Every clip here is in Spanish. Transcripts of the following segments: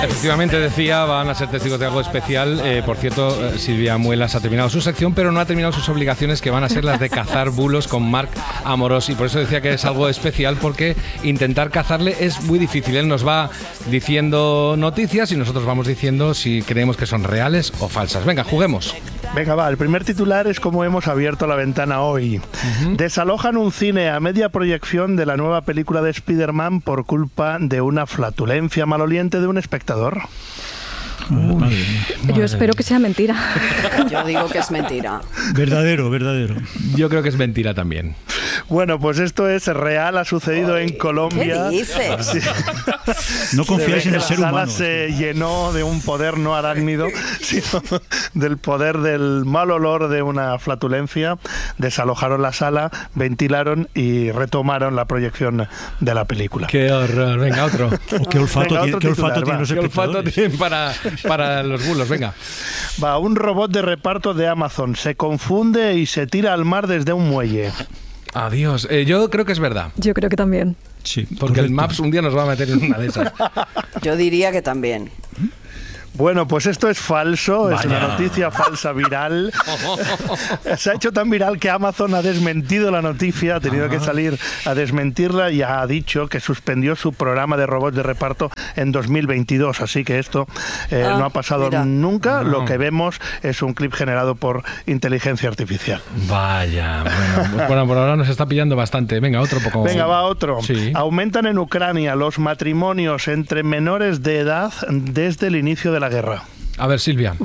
Efectivamente, decía, van a ser testigos de algo especial. Por cierto, Silvia Muelas ha terminado su sección, pero no ha terminado sus obligaciones, que van a ser las de cazar bulos con Marc Amorós. Y por eso decía que es algo especial, porque intentar cazarle es muy difícil. Él nos va diciendo noticias y nosotros vamos diciendo si creemos que son reales o falsas. Venga, juguemos. Venga, va, el primer titular es cómo hemos abierto la ventana hoy. Desalojan un cine a media proyección de la nueva película de Spider-Man por culpa de una flatulencia maloliente de un espectador. Yo espero que sea mentira. Yo digo que es mentira. Verdadero. Yo creo que es mentira también. Bueno, pues esto es real, ha sucedido en Colombia. ¿Qué dices? Sí. No confiáis en el ser humano. La sala se llenó de un poder no arácnido, sino del poder del mal olor de una flatulencia. Desalojaron la sala, ventilaron y retomaron la proyección de la película. ¡Qué horror! Venga, otro. ¿Qué olfato Venga, tienen los ¿Qué olfato espectadores? tienen para los bulos? Venga. Va, un robot de reparto de Amazon se confunde y se tira al mar desde un muelle. Adiós. Yo creo que es verdad. Yo creo que también. Sí, Porque el correcto. Maps un día nos va a meter en una de esas. Yo diría que también. Bueno, pues esto es falso, es una noticia falsa viral. Se ha hecho tan viral que Amazon ha desmentido la noticia, ha tenido que salir a desmentirla y ha dicho que suspendió su programa de robots de reparto en 2022. Así que esto no ha pasado nunca. Lo que vemos es un clip generado por inteligencia artificial. Vaya, bueno, por ahora nos está pillando bastante. Venga, otro poco. Venga, va otro. Sí. Aumentan en Ucrania los matrimonios entre menores de edad desde el inicio de la guerra. A ver, Silvia.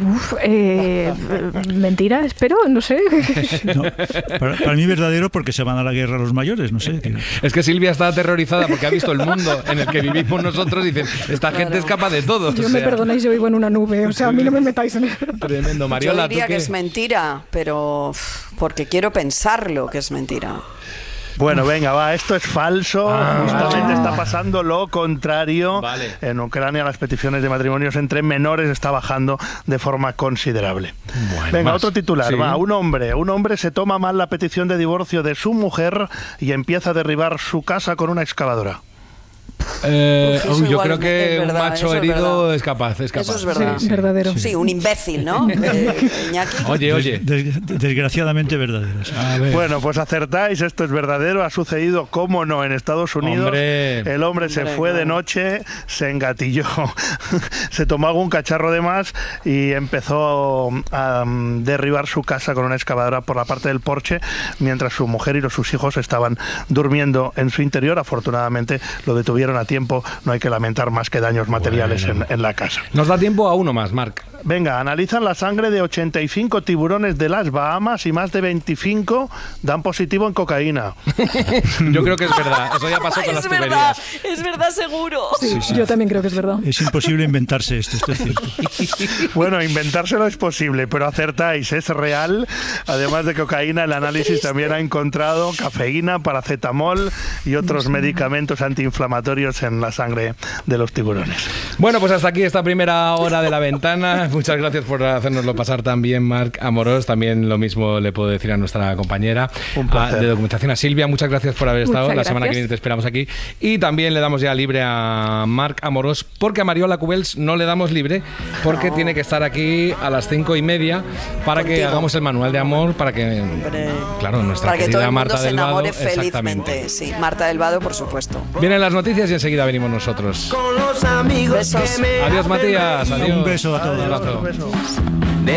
Mentira, espero, no sé. No, para mí verdadero, porque se van a la guerra los mayores, no sé. Es que Silvia está aterrorizada porque ha visto el mundo en el que vivimos nosotros y dice, esta gente es capaz de todo. Yo me perdonáis, yo vivo en una nube, o sea, a mí no me metáis en eso. Tremendo. Mariola, Yo diría ¿tú qué? que es mentira, pero porque quiero pensarlo que es mentira. Bueno, venga, va, esto es falso. Justamente está pasando lo contrario. Vale. En Ucrania las peticiones de matrimonios entre menores está bajando de forma considerable. Bueno, venga, más. otro titular. Sí. Va, un hombre se toma mal la petición de divorcio de su mujer y empieza a derribar su casa con una excavadora. Eso yo igual creo que es verdad, un macho eso es herido verdad. es capaz. Eso es verdad. Sí, verdadero. Sí, un imbécil, ¿no? Iñaki. Oye. Desgraciadamente verdaderas. A ver. Bueno, pues acertáis, esto es verdadero, ha sucedido, cómo no, en Estados Unidos. Hombre. El hombre se fue de noche, se engatilló, se tomó algún cacharro de más y empezó a derribar su casa con una excavadora por la parte del porche, mientras su mujer y sus hijos estaban durmiendo en su interior. Afortunadamente lo detuvieron a tiempo, no hay que lamentar más que daños materiales en la casa. Nos da tiempo a uno más, Marc. Venga, analizan la sangre de 85 tiburones de las Bahamas y más de 25 dan positivo en cocaína. Yo creo que es verdad. Eso ya pasó con las tuberías. Es verdad seguro. Sí, yo también creo que es verdad. Es imposible inventarse esto es cierto. Bueno, inventárselo es posible, pero acertáis, es real. Además de cocaína, el análisis también ha encontrado cafeína, paracetamol y otros medicamentos antiinflamatorios en la sangre de los tiburones. Bueno, pues hasta aquí esta primera hora de La Ventana. Muchas gracias por hacérnoslo pasar tan bien, Marc Amorós. También lo mismo le puedo decir a nuestra compañera Un placer. de documentación, a Silvia. Muchas gracias por haber estado. Muchas La semana que gracias. viene te esperamos aquí. Y también le damos ya libre a Marc Amorós, porque a Mariola Cubels no le damos libre, porque tiene que estar aquí a las 5:30 para que Contigo. hagamos el manual de amor, para que, claro, nuestra Para que todo querida el mundo Marta se del Vado. enamore Exactamente. felizmente. Sí, Marta del Vado, por supuesto. Vienen las noticias y enseguida venimos nosotros. Con los amigos Besos. que me Adiós, Matías. Adiós. Un beso a todos. Un abrazo. Un beso.